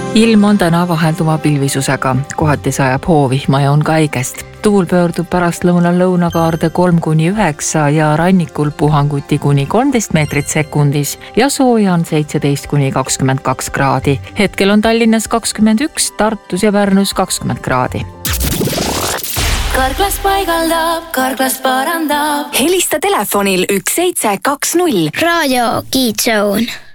Ilm on täna vahelduva pilvisusega, kohati sajab hoovihma ja on kaigest. Tuul pöördub pärastlõunal lõunakaarde 3-9 ja rannikul puhanguti kuni 13 meetrit sekundis ja sooja on 17-22 kraadi. Hetkel on Tallinnas 21, Tartus ja Pärnus 20 kraadi. Karklas paigaldab, Karklas parandab. Helista telefonil 1720. Raadio Kids Zone.